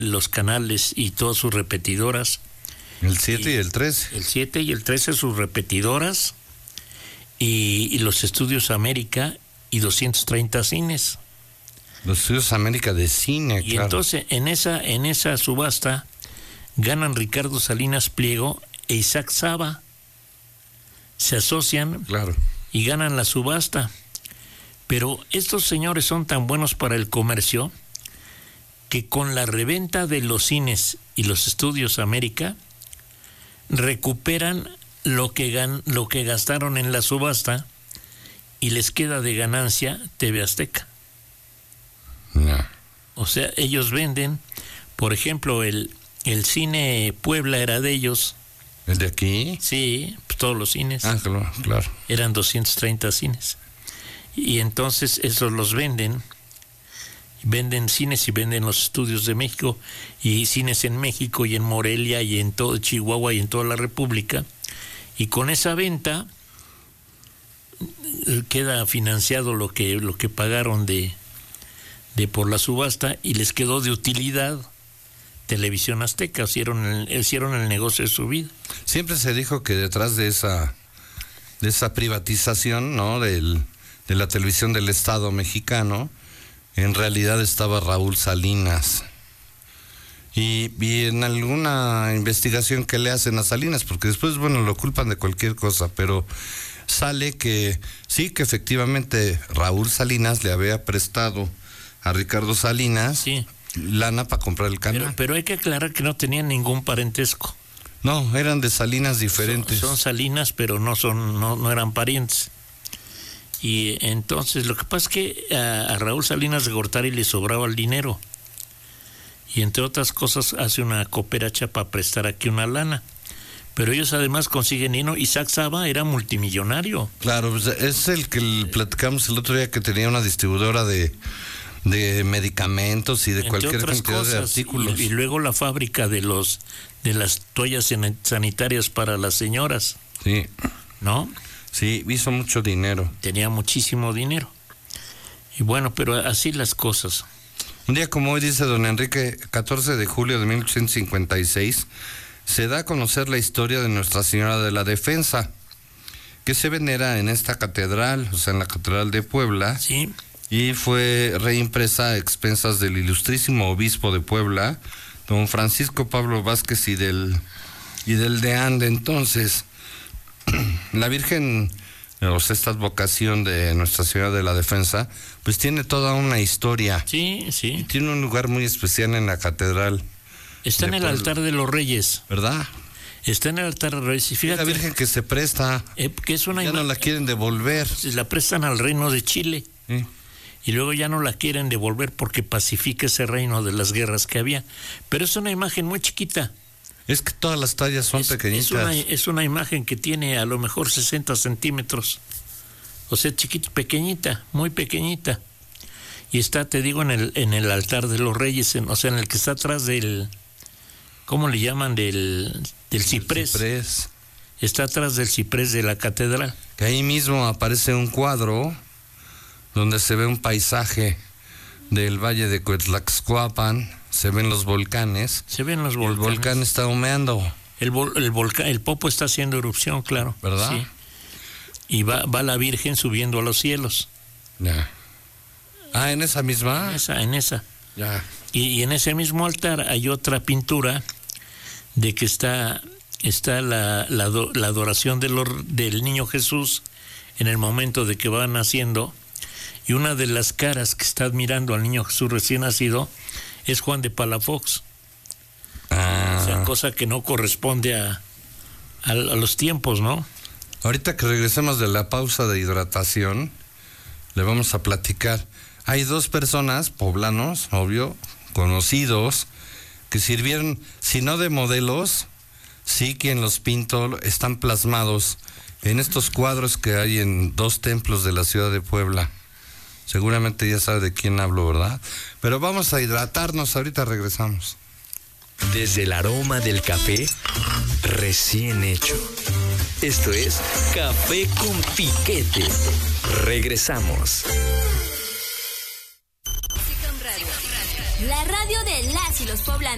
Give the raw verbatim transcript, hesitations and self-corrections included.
los canales y todas sus repetidoras. El siete y, y el trece. El siete y el trece, sus repetidoras, y, y los Estudios América y doscientos treinta cines. Los Estudios América de cine, y claro. Entonces, en esa, en esa subasta ganan Ricardo Salinas Pliego e Isaac Saba. Se asocian, claro, y ganan la subasta. Pero estos señores son tan buenos para el comercio que con la reventa de los cines y los Estudios América recuperan lo que gan, lo que gastaron en la subasta y les queda de ganancia T V Azteca. No. O sea, ellos venden, por ejemplo, el, el cine Puebla era de ellos. ¿El de aquí? Sí, pues todos los cines. Ah, claro, claro. Eran doscientos treinta cines. Y entonces esos los venden, venden cines y venden los Estudios de México y cines en México y en Morelia y en todo Chihuahua y en toda la República. Y con esa venta queda financiado lo que lo que pagaron de de por la subasta y les quedó de utilidad Televisión Azteca. Hicieron el, hicieron el negocio de su vida. Siempre se dijo que detrás de esa de esa privatización, ¿no?, del de la televisión del Estado mexicano, en realidad estaba Raúl Salinas. Y, y en alguna investigación que le hacen a Salinas, porque después, bueno, lo culpan de cualquier cosa, pero sale que sí, que efectivamente Raúl Salinas le había prestado a Ricardo Salinas, sí, lana para comprar el canal. Pero, pero hay que aclarar que no tenían ningún parentesco. No, eran de Salinas diferentes. Son, son Salinas, pero no son, no, no eran parientes. Y entonces lo que pasa es que a, a Raúl Salinas de Gortari le sobraba el dinero. Y entre otras cosas hace una cooperacha para prestar aquí una lana. Pero ellos además consiguen dinero. Isaac Saba era multimillonario. Claro, pues es el que platicamos el otro día, que tenía una distribuidora de, de medicamentos y de entre cualquier cantidad cosas, de artículos. Y, y luego la fábrica de los de las toallas sanitarias para las señoras. Sí. ¿No? Sí, hizo mucho dinero. Tenía muchísimo dinero. Y bueno, pero así las cosas. Un día como hoy, dice don Enrique, catorce de julio de mil ochocientos cincuenta y seis, se da a conocer la historia de Nuestra Señora de la Defensa, que se venera en esta catedral, o sea, en la Catedral de Puebla. Sí. Y fue reimpresa a expensas del ilustrísimo obispo de Puebla, don Francisco Pablo Vázquez, y del, y del deán de entonces. La Virgen, o sea, esta advocación de Nuestra Señora de la Defensa, pues tiene toda una historia. Sí, sí. Y tiene un lugar muy especial en la catedral. Está en el Puebla, altar de los Reyes. ¿Verdad? Está en el altar de los Reyes. Y fíjate, es la Virgen que se presta. Eh, que es una ya no la quieren devolver. La prestan al reino de Chile. Sí. Y luego ya no la quieren devolver porque pacifica ese reino de las guerras que había. Pero es una imagen muy chiquita. Es que todas las tallas son es, pequeñitas. Es una, es una imagen que tiene a lo mejor sesenta centímetros. O sea, chiquita, pequeñita, muy pequeñita. Y está, te digo, en el en el altar de los Reyes, en, o sea, en el que está atrás del, ¿cómo le llaman? Del, del ciprés. ciprés. Está atrás del ciprés de la catedral. Que ahí mismo aparece un cuadro donde se ve un paisaje del valle de Coetlaxcoapan, se ven los volcanes. Se ven los volcanes. El volcán está humeando. El, vol, el volcán, el Popo está haciendo erupción, claro. ¿Verdad? Sí. Y va, va la Virgen subiendo a los cielos. Ya. Ah, ¿en esa misma? En esa, en esa. Ya. Y, y en ese mismo altar hay otra pintura de que está, está la, la, la adoración de los, del niño Jesús en el momento de que va naciendo. Y una de las caras que está admirando al niño Jesús recién nacido es Juan de Palafox. Ah. O sea, cosa que no corresponde a, a, a los tiempos, ¿no? Ahorita que regresemos de la pausa de hidratación, le vamos a platicar. Hay dos personas, poblanos, obvio, conocidos, que sirvieron, si no de modelos, sí quien los pintó, están plasmados en estos cuadros que hay en dos templos de la ciudad de Puebla. Seguramente ya sabe de quién hablo, ¿verdad? Pero vamos a hidratarnos, ahorita regresamos. Desde el aroma del café recién hecho. Esto es Café con Piquete. Regresamos. La radio de las y los poblanos.